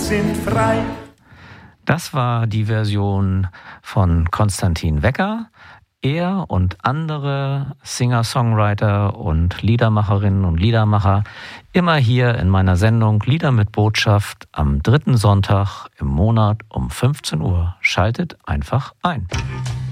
sind frei. Das war die Version von Konstantin Wecker. Er und andere Singer-Songwriter und Liedermacherinnen und Liedermacher immer hier in meiner Sendung Lieder mit Botschaft am 3. Sonntag im Monat um 15 Uhr. Schaltet einfach ein.